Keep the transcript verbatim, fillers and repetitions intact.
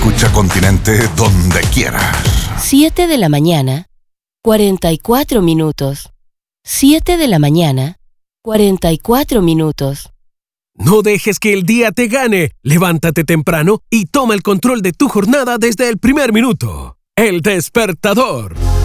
escucha Continente donde quieras. siete de la mañana, cuarenta y cuatro minutos. siete de la mañana, cuarenta y cuatro minutos. No dejes que el día te gane. Levántate temprano y toma el control de tu jornada desde el primer minuto. El Despertador.